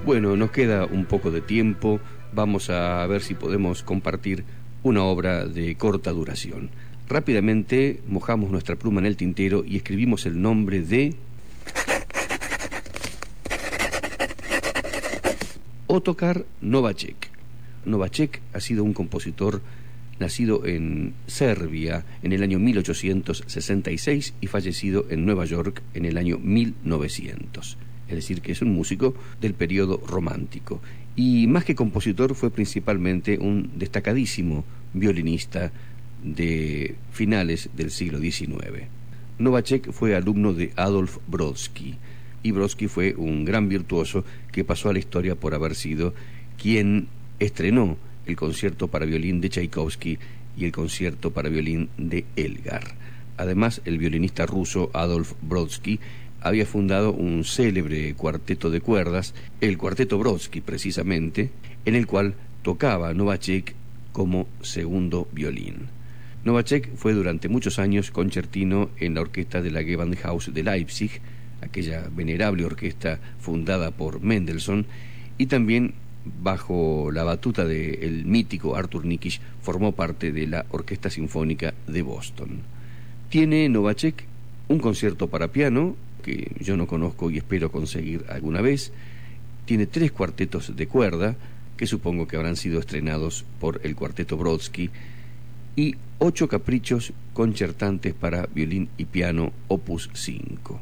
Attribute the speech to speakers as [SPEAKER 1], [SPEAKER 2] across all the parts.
[SPEAKER 1] Bueno, nos queda un poco de tiempo, vamos a ver si podemos compartir una obra de corta duración. Rápidamente mojamos nuestra pluma en el tintero y escribimos el nombre de Otakar Novacek. Novacek ha sido un compositor nacido en Serbia en el año 1866 y fallecido en Nueva York en el año 1900. Es decir, que es un músico del periodo romántico. Y más que compositor, fue principalmente un destacadísimo violinista de finales del siglo XIX. Novacek fue alumno de Adolf Brodsky, y Brodsky fue un gran virtuoso que pasó a la historia por haber sido quien estrenó el concierto para violín de Tchaikovsky y el concierto para violín de Elgar. Además, el violinista ruso Adolf Brodsky había fundado un célebre cuarteto de cuerdas, el Cuarteto Brodsky precisamente, en el cual tocaba Novacek como segundo violín. Novacek fue durante muchos años concertino en la orquesta de la Gewandhaus de Leipzig, aquella venerable orquesta fundada por Mendelssohn, y también bajo la batuta del mítico Arthur Nikisch formó parte de la Orquesta Sinfónica de Boston. Tiene Novacek un concierto para piano que yo no conozco y espero conseguir alguna vez. Tiene 3 cuartetos de cuerda que supongo que habrán sido estrenados por el Cuarteto Brodsky y 8 caprichos concertantes para violín y piano opus 5.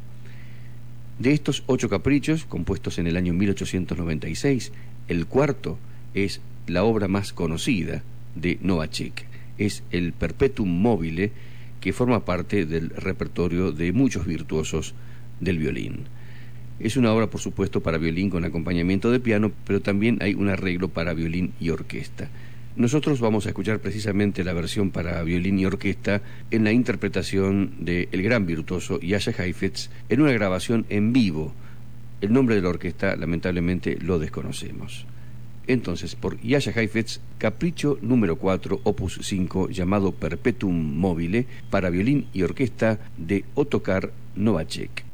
[SPEAKER 1] De estos 8 caprichos, compuestos en el año 1896, el cuarto es la obra más conocida de Novacek, es el Perpetuum mobile, que forma parte del repertorio de muchos virtuosos del violín. Es una obra, por supuesto, para violín con acompañamiento de piano, pero también hay un arreglo para violín y orquesta. Nosotros vamos a escuchar precisamente la versión para violín y orquesta en la interpretación del gran virtuoso Jascha Heifetz en una grabación en vivo. El nombre de la orquesta, lamentablemente, lo desconocemos. Entonces, por Jascha Heifetz, capricho número 4, opus 5, llamado Perpetuum mobile, para violín y orquesta de Otakar Novacek.